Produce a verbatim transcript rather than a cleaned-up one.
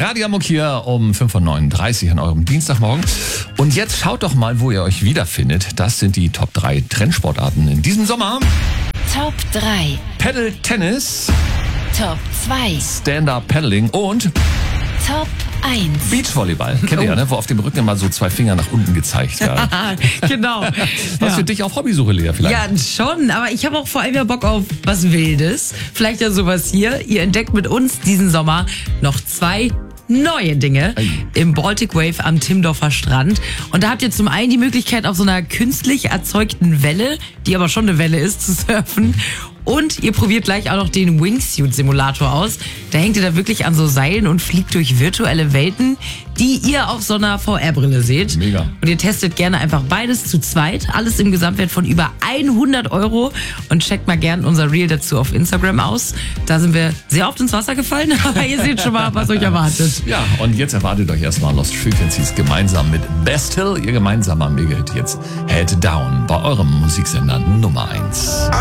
Radio Amok hier um fünf Uhr neununddreißig an eurem Dienstagmorgen. Und jetzt schaut doch mal, wo ihr euch wiederfindet. Das sind die Top drei Trendsportarten in diesem Sommer. Top drei. Paddle Tennis, Top zwei. Stand-Up Paddling und Top eins. Beachvolleyball. Kennt ihr ja, ne? Wo auf dem Rücken immer so zwei Finger nach unten gezeigt werden. Genau. Was ja. für dich auf Hobbysuche, Lea, vielleicht? Ja, schon. Aber ich habe auch vor allem ja Bock auf was Wildes. Vielleicht ja sowas hier. Ihr entdeckt mit uns diesen Sommer noch zwei neue Dinge Ei. im Baltic Wave am Timmendorfer Strand. Und da habt ihr zum einen die Möglichkeit, auf so einer künstlich erzeugten Welle, die aber schon eine Welle ist, zu surfen. Und ihr probiert gleich auch noch den Wingsuit-Simulator aus. Da hängt ihr da wirklich an so Seilen und fliegt durch virtuelle Welten, die ihr auf so einer V R-Brille seht. Mega. Und ihr testet gerne einfach beides zu zweit. Alles im Gesamtwert von über hundert Euro. Und checkt mal gern unser Reel dazu auf Instagram aus. Da sind wir sehr oft ins Wasser gefallen, aber ihr seht schon mal, was euch erwartet. Ja, und jetzt erwartet euch erstmal Lost Frequencies gemeinsam mit Best Hill. Ihr gemeinsamer Mega-Hit jetzt Head Down bei eurem Musiksender Nummer eins.